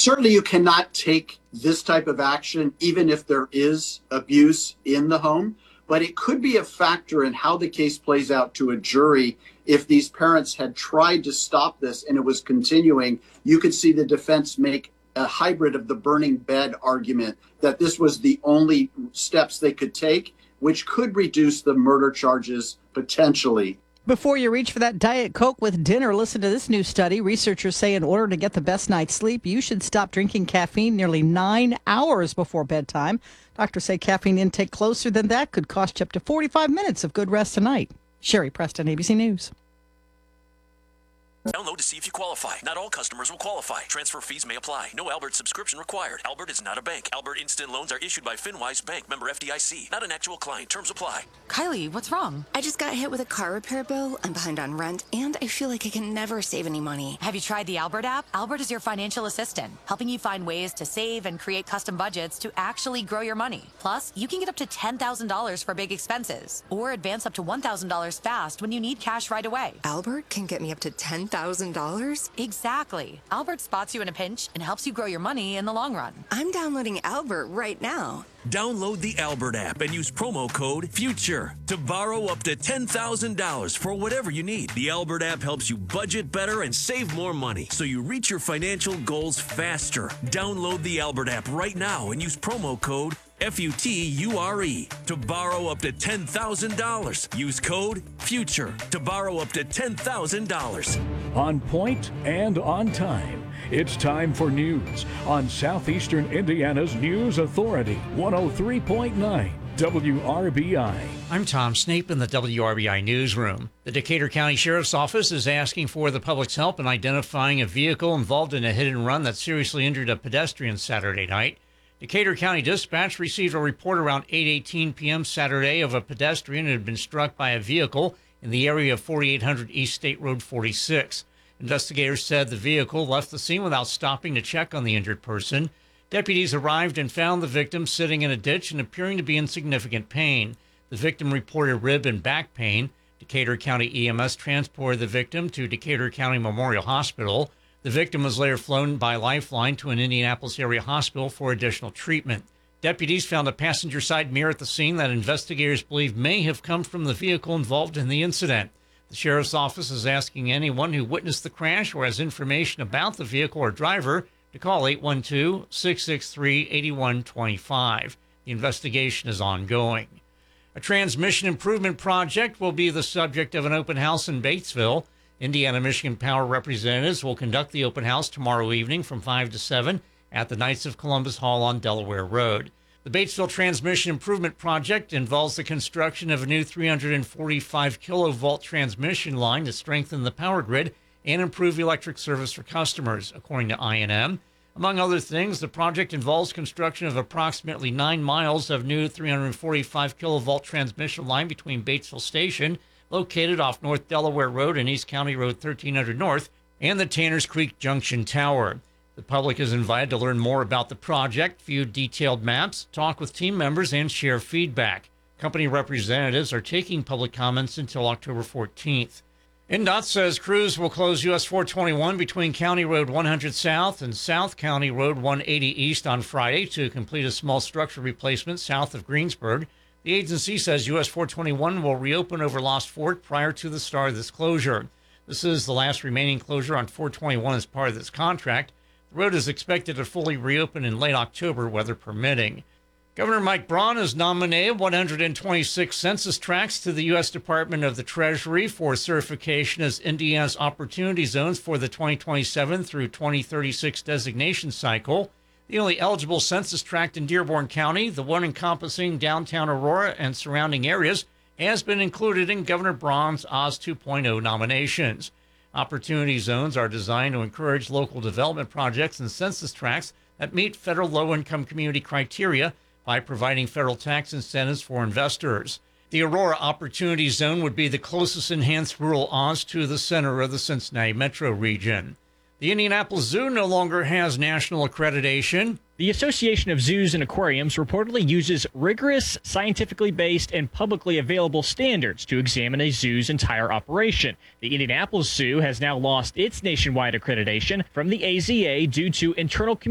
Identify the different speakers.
Speaker 1: Certainly, you cannot take this type of action, even if there is abuse in the home, but it could be a factor in how the case plays out to a jury. If these parents had tried to stop this and it was continuing, you could see the defense make a hybrid of the burning bed argument that this was the only steps they could take, which could reduce the murder charges potentially.
Speaker 2: Before you reach for that Diet Coke with dinner, listen to this new study. Researchers say in order to get the best night's sleep, you should stop drinking caffeine nearly 9 hours before bedtime. Doctors say caffeine intake closer than that could cost you up to 45 minutes of good rest tonight. Sherry Preston, ABC News.
Speaker 3: Download to see if you qualify. Not all customers will qualify. Transfer fees may apply. No Albert subscription required. Albert is not a bank. Albert Instant Loans are issued by FinWise Bank, member FDIC. Not an actual client. Terms apply.
Speaker 4: Kylie, what's wrong?
Speaker 5: I just got hit with a car repair bill. I'm behind on rent, and I feel like I can never save any money.
Speaker 4: Have you tried the Albert app? Albert is your financial assistant, helping you find ways to save and create custom budgets to actually grow your money. Plus, you can get up to $10,000 for big expenses, or advance up to $1,000 fast when you need cash right away.
Speaker 5: Albert can get me up to $10,000?
Speaker 4: Exactly. Albert spots you in a pinch and helps you grow your money in the long run.
Speaker 5: I'm downloading Albert right now.
Speaker 3: Download the Albert app and use promo code FUTURE to borrow up to $10,000 for whatever you need. The Albert app helps you budget better and save more money so you reach your financial goals faster. Download the Albert app right now and use promo code FUTURE to borrow up to $10,000. Use code FUTURE to borrow up to $10,000.
Speaker 6: On point and on time. It's time for news on Southeastern Indiana's News Authority, 103.9 WRBI.
Speaker 7: I'm Tom Snape in the WRBI Newsroom. The Decatur County Sheriff's Office is asking for the public's help in identifying a vehicle involved in a hit and run that seriously injured a pedestrian Saturday night. Decatur County Dispatch received a report around 8:18 p.m. Saturday of a pedestrian who had been struck by a vehicle in the area of 4800 East State Road 46. Investigators said the vehicle left the scene without stopping to check on the injured person. Deputies arrived and found the victim sitting in a ditch and appearing to be in significant pain. The victim reported rib and back pain. Decatur County EMS transported the victim to Decatur County Memorial Hospital. The victim was later flown by Lifeline to an Indianapolis area hospital for additional treatment. Deputies found a passenger side mirror at the scene that investigators believe may have come from the vehicle involved in the incident. The Sheriff's Office is asking anyone who witnessed the crash or has information about the vehicle or driver to call 812-663-8125. The investigation is ongoing. A transmission improvement project will be the subject of an open house in Batesville. Indiana-Michigan Power representatives will conduct the open house tomorrow evening from 5 to 7 at the Knights of Columbus Hall on Delaware Road. The Batesville Transmission Improvement Project involves the construction of a new 345 kilovolt transmission line to strengthen the power grid and improve electric service for customers, according to I&M. Among other things, the project involves construction of approximately 9 miles of new 345 kilovolt transmission line between Batesville Station, located off North Delaware Road and East County Road 1300 North, and the Tanners Creek Junction Tower. The public is invited to learn more about the project, view detailed maps, talk with team members, and share feedback. Company representatives are taking public comments until October 14th. INDOT says crews will close US 421 between County Road 100 South and South County Road 180 East on Friday to complete a small structure replacement south of Greensburg. The agency says US 421 will reopen over Lost Fork prior to the start of this closure. This is the last remaining closure on 421 as part of this contract. The road is expected to fully reopen in late October, weather permitting. Governor Mike Braun has nominated 126 census tracts to the U.S. Department of the Treasury for certification as Indiana's opportunity zones for the 2027 through 2036 designation cycle. The only eligible census tract in Dearborn County, the one encompassing downtown Aurora and surrounding areas, has been included in Governor Braun's Oz 2.0 nominations. Opportunity zones are designed to encourage local development projects and census tracts that meet federal low-income community criteria by providing federal tax incentives for investors. The Aurora Opportunity Zone would be the closest enhanced rural Oz to the center of the Cincinnati metro region. The Indianapolis Zoo no longer has national accreditation.
Speaker 8: The Association of Zoos and Aquariums reportedly uses rigorous, scientifically based, and publicly available standards to examine a zoo's entire operation. The Indianapolis Zoo has now lost its nationwide accreditation from the AZA due to internal